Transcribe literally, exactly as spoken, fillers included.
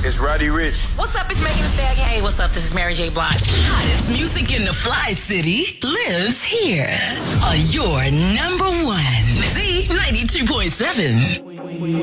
It's Roddy Ricch. What's up? It's Megan Thee Stallion. Hey, what's up? This is Mary J. Blige. Hottest music in the Fly City lives here on your number one Z ninety-two point seven.